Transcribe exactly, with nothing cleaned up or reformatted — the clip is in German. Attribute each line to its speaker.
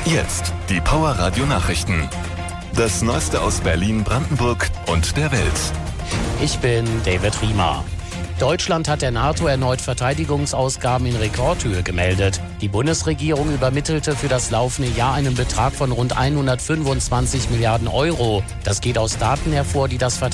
Speaker 1: Jetzt die Power Radio Nachrichten. Das Neueste aus Berlin, Brandenburg und der Welt.
Speaker 2: Ich bin David Riemer. Deutschland hat der NATO erneut Verteidigungsausgaben in Rekordhöhe gemeldet. Die Bundesregierung übermittelte für das laufende Jahr einen Betrag von rund hundertfünfundzwanzig Milliarden Euro. Das geht aus Daten hervor, die das Verteidigungsministerium